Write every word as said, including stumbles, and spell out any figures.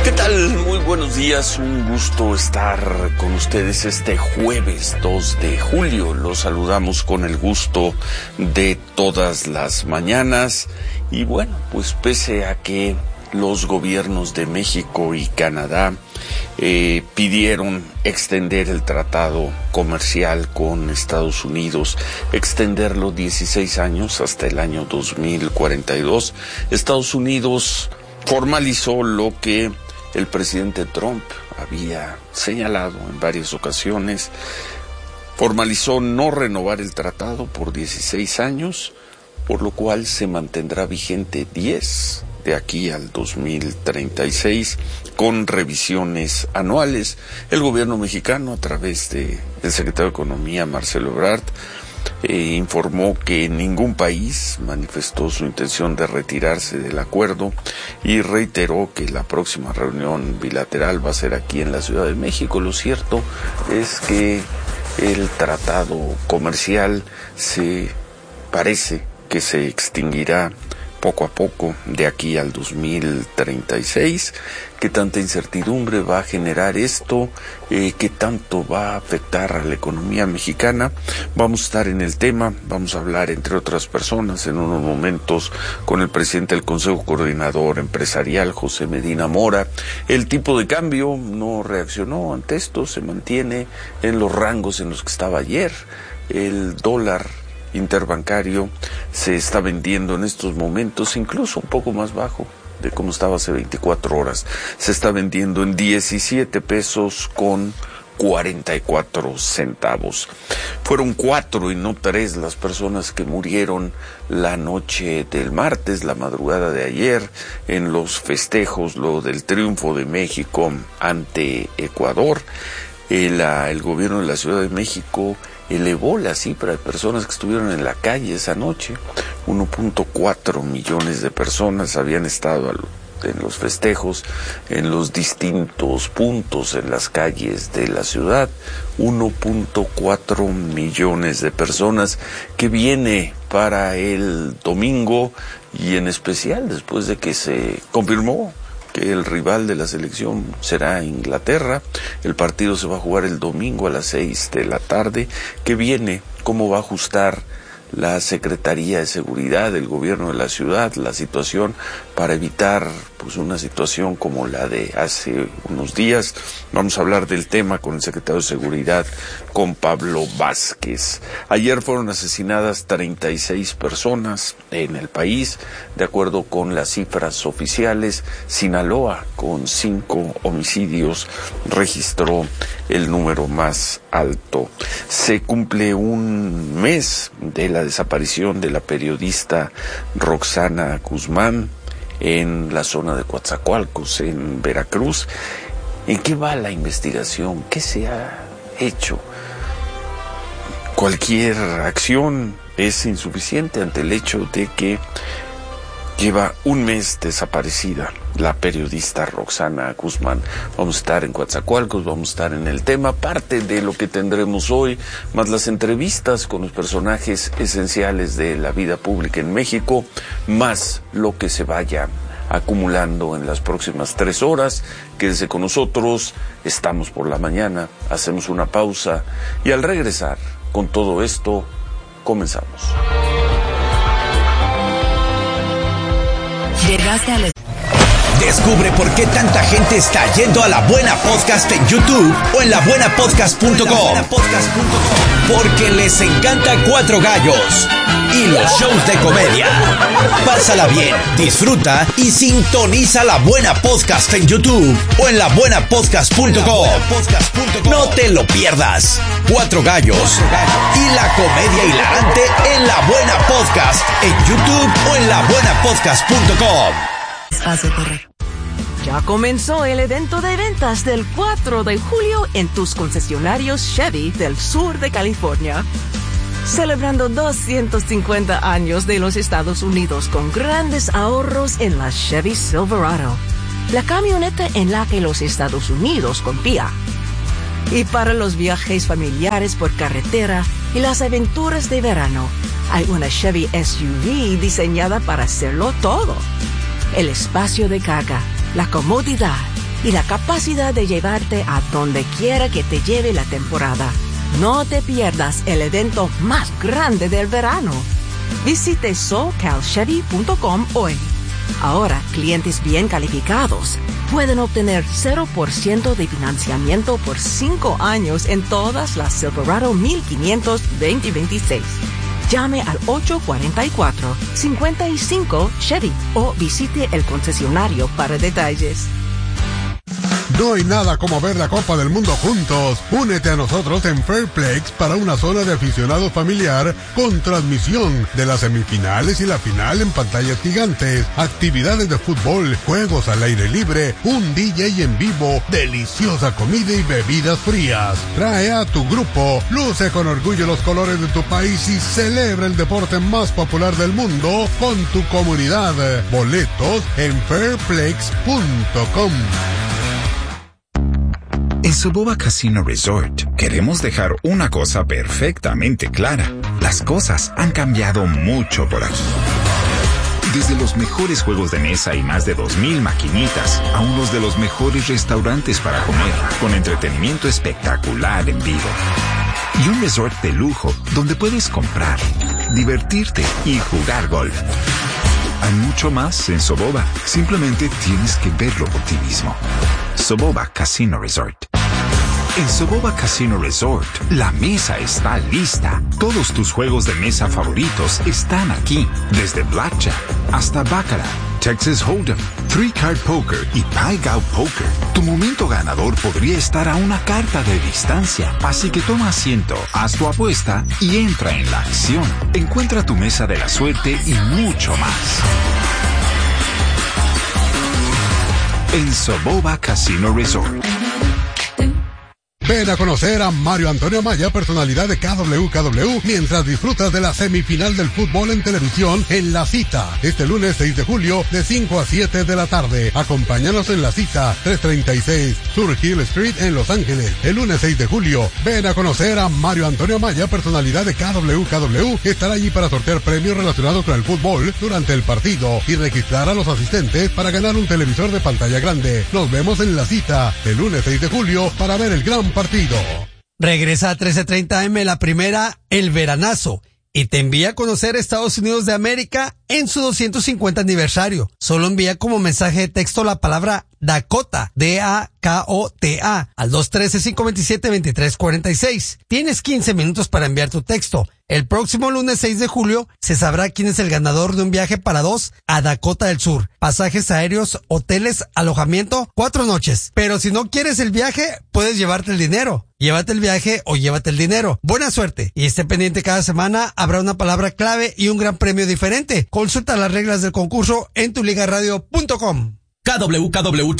¿Qué tal? Muy buenos días, un gusto estar con ustedes este jueves dos de julio. Los saludamos con el gusto de todas las mañanas y bueno, pues pese a que los gobiernos de México y Canadá eh, pidieron extender el tratado comercial con Estados Unidos, extenderlo dieciséis años hasta el año dos mil cuarenta y dos, Estados Unidos formalizó lo que el presidente Trump había señalado en varias ocasiones, formalizó no renovar el tratado por dieciséis años, por lo cual se mantendrá vigente diez de aquí al dos mil treinta y seis con revisiones anuales. El gobierno mexicano, a través de el secretario de Economía, Marcelo Ebrard, Eh, informó que ningún país manifestó su intención de retirarse del acuerdo y reiteró que la próxima reunión bilateral va a ser aquí en la Ciudad de México. Lo cierto es que el tratado comercial se parece que se extinguirá poco a poco de aquí al dos mil treinta y seis. ¿Qué tanta incertidumbre va a generar esto? Eh, ¿Qué tanto va a afectar a la economía mexicana? Vamos a estar en el tema, vamos a hablar entre otras personas en unos momentos con el presidente del Consejo Coordinador Empresarial, José Medina Mora. El tipo de cambio no reaccionó ante esto, se mantiene en los rangos en los que estaba ayer. El dólar interbancario se está vendiendo en estos momentos incluso un poco más bajo de como estaba hace veinticuatro horas. Se está vendiendo en diecisiete pesos con cuarenta y cuatro centavos. Fueron cuatro y no tres las personas que murieron la noche del martes, la madrugada de ayer, en los festejos, lo del triunfo de México ante Ecuador. El, el gobierno de la Ciudad de México elevó la cifra de personas que estuvieron en la calle esa noche. uno punto cuatro millones de personas habían estado en los festejos, en los distintos puntos en las calles de la ciudad. uno punto cuatro millones de personas que viene para el domingo, y en especial después de que se confirmó que el rival de la selección será Inglaterra. El partido se va a jugar el domingo a las seis de la tarde. ¿Qué viene? ¿Cómo va a ajustar la Secretaría de Seguridad del gobierno de la ciudad la situación para evitar pues una situación como la de hace unos días? Vamos a hablar del tema con el secretario de Seguridad, con Pablo Vázquez. Ayer fueron asesinadas treinta y seis personas en el país, de acuerdo con las cifras oficiales. Sinaloa, con cinco homicidios, registró el número más alto. Se cumple un mes de la desaparición de la periodista Roxana Guzmán en la zona de Coatzacoalcos, en Veracruz. ¿En qué va la investigación? ¿Qué se ha hecho? Cualquier acción es insuficiente ante el hecho de que lleva un mes desaparecida la periodista Roxana Guzmán. Vamos a estar en Coatzacoalcos, vamos a estar en el tema, parte de lo que tendremos hoy, más las entrevistas con los personajes esenciales de la vida pública en México, más lo que se vaya acumulando en las próximas tres horas. Quédese con nosotros, estamos por la mañana, hacemos una pausa y al regresar con todo esto, comenzamos. Llegaste a la... Descubre por qué tanta gente está yendo a La Buena Podcast en YouTube o en la buena podcast punto com. Porque les encanta Cuatro Gallos y los shows de comedia. Pásala bien, disfruta y sintoniza La Buena Podcast en YouTube o en la buena podcast punto com. No te lo pierdas. Cuatro Gallos y la comedia hilarante en La Buena Podcast en YouTube o en la buena podcast punto com. Espacio correcto. Ya comenzó el evento de ventas del cuatro de julio en tus concesionarios Chevy del sur de California. Celebrando doscientos cincuenta años de los Estados Unidos con grandes ahorros en la Chevy Silverado, la camioneta en la que los Estados Unidos confía. Y para los viajes familiares por carretera y las aventuras de verano, hay una Chevy S U V diseñada para hacerlo todo. El espacio de carga, la comodidad y la capacidad de llevarte a donde quiera que te lleve la temporada. No te pierdas el evento más grande del verano. Visite socal chevy punto com hoy. Ahora, clientes bien calificados pueden obtener cero por ciento de financiamiento por cinco años en todas las Silverado mil quinientos veinte veintiséis. Llame al ocho cuatro cuatro, cinco cinco Chevy o visite el concesionario para detalles. No hay nada como ver la Copa del Mundo juntos. Únete a nosotros en Fairplex para una zona de aficionados familiar con transmisión de las semifinales y la final en pantallas gigantes, actividades de fútbol, juegos al aire libre, un D J en vivo, deliciosa comida y bebidas frías. Trae a tu grupo, luce con orgullo los colores de tu país y celebra el deporte más popular del mundo con tu comunidad. Boletos en fairplex punto com. En Soboba Casino Resort queremos dejar una cosa perfectamente clara. Las cosas han cambiado mucho por aquí. Desde los mejores juegos de mesa y más de dos mil maquinitas a unos de los mejores restaurantes para comer, con entretenimiento espectacular en vivo. Y un resort de lujo donde puedes comprar, divertirte y jugar golf. Hay mucho más en Soboba. Simplemente tienes que verlo por ti mismo. Soboba Casino Resort. En Soboba Casino Resort, la mesa está lista. Todos tus juegos de mesa favoritos están aquí. Desde Blackjack hasta Baccarat, Texas Hold'em, Three Card Poker y Pai Gow Poker. Tu momento ganador podría estar a una carta de distancia. Así que toma asiento, haz tu apuesta y entra en la acción. Encuentra tu mesa de la suerte y mucho más en Soboba Casino Resort. Ven a conocer a Mario Antonio Amaya, personalidad de K W K W, mientras disfrutas de la semifinal del fútbol en televisión en La Cita, este lunes seis de julio de cinco a siete de la tarde. Acompáñanos en La Cita, trescientos treinta y seis Sur Hill Street en Los Ángeles, el lunes seis de julio. Ven a conocer a Mario Antonio Amaya, personalidad de K W K W, que estará allí para sortear premios relacionados con el fútbol durante el partido y registrar a los asistentes para ganar un televisor de pantalla grande. Nos vemos en La Cita, el lunes seis de julio, para ver el gran partido. Regresa a trece treinta eme la primera, El Veranazo, y te envía a conocer Estados Unidos de América en su doscientos cincuenta aniversario. Solo envía como mensaje de texto la palabra Dakota, D A K O T A, al dos uno tres, cinco dos siete, dos tres cuatro seis. Tienes quince minutos para enviar tu texto. El próximo lunes seis de julio se sabrá quién es el ganador de un viaje para dos a Dakota del Sur. Pasajes aéreos, hoteles, alojamiento, cuatro noches. Pero si no quieres el viaje, puedes llevarte el dinero. Llévate el viaje o llévate el dinero. Buena suerte. Y esté pendiente, cada semana habrá una palabra clave y un gran premio diferente. Consulta las reglas del concurso en tu liga radio punto com. K W K W